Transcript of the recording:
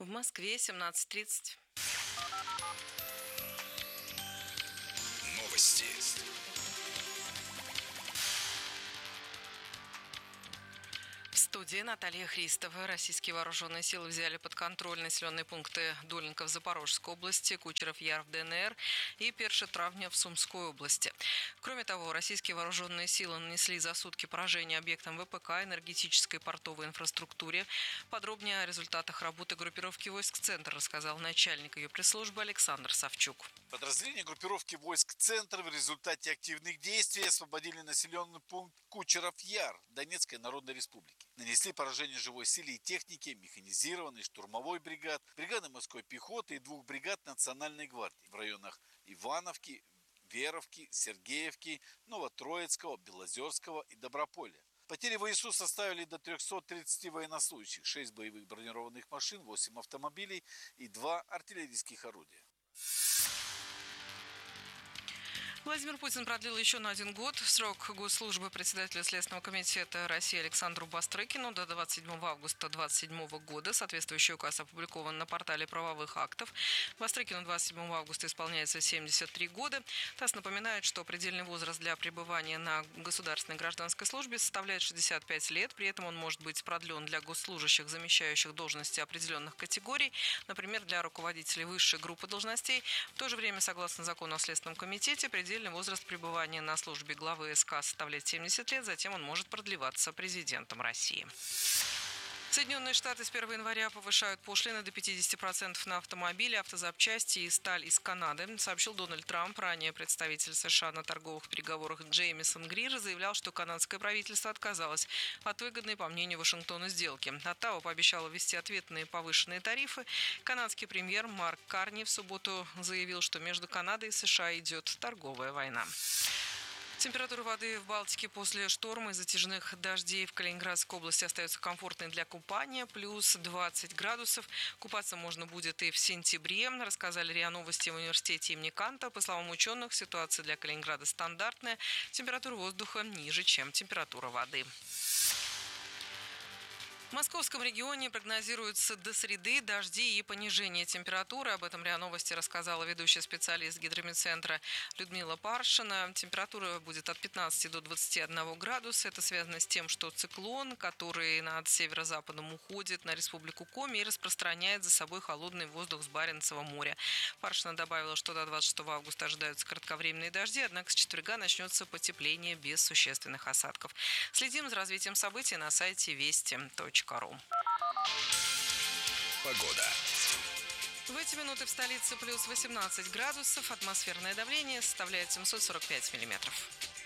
В Москве 17:30. Новости. В студии Наталья Христова. Российские вооруженные силы взяли под контроль населенные пункты Дольников в Запорожской области, Кучеров-Яр в ДНР и Перши-Травня в Сумской области. Кроме того, российские вооруженные силы нанесли за сутки поражение объектам ВПК, энергетической и портовой инфраструктуре. Подробнее о результатах работы группировки войск «Центр» рассказал начальник ее пресс-службы Александр Савчук. Подразделения группировки войск «Центр» в результате активных действий освободили населенный пункт Кучеров-Яр Донецкой Народной Республики. Нанесли поражение живой силе и технике механизированной штурмовой бригад, бригады морской пехоты и 2 бригад Национальной гвардии в районах Ивановки, Веровки, Сергеевки, Новотроицкого, Белозерского и Доброполя. Потери ВСУ составили до 330 военнослужащих, 6 боевых бронированных машин, 8 автомобилей и 2 артиллерийских орудия. Владимир Путин продлил еще на 1 год срок госслужбы председателя Следственного комитета России Александру Бастрыкину до 27 августа 2027 года. Соответствующий указ опубликован на портале правовых актов. Бастрыкину 27 августа исполняется 73 года. ТАСС напоминает, что предельный возраст для пребывания на государственной гражданской службе составляет 65 лет. При этом он может быть продлен для госслужащих, замещающих должности определенных категорий, например, для руководителей высшей группы должностей. В то же время, согласно закону о Следственном комитете, предельный возраст пребывания на службе главы СК составляет 70 лет, затем он может продлеваться президентом России. Соединенные Штаты с 1 января повышают пошлины до 50% на автомобили, автозапчасти и сталь из Канады, сообщил Дональд Трамп. Ранее представитель США на торговых переговорах Джеймисон Грир заявлял, что канадское правительство отказалось от выгодной, по мнению Вашингтона, сделки. Оттава пообещала ввести ответные повышенные тарифы. Канадский премьер Марк Карни в субботу заявил, что между Канадой и США идет торговая война. Температура воды в Балтике после шторма и затяжных дождей в Калининградской области остается комфортной для купания, плюс 20 градусов. Купаться можно будет и в сентябре, рассказали РИА Новости в университете имени Канта. По словам ученых, ситуация для Калининграда стандартная, температура воздуха ниже, чем температура воды. В московском регионе прогнозируются до среды дожди и понижение температуры. Об этом РИА Новости рассказала ведущий специалист гидромедцентра Людмила Паршина. Температура будет от 15 до 21 градуса. Это связано с тем, что циклон, который над северо-западом уходит на республику Коми и распространяет за собой холодный воздух с Баренцева моря. Паршина добавила, что до 26 августа ожидаются кратковременные дожди, однако с четверга начнется потепление без существенных осадков. Следим за развитием событий на сайте вести.ру. Погода. В эти минуты в столице плюс 18 градусов, атмосферное давление составляет 745 миллиметров.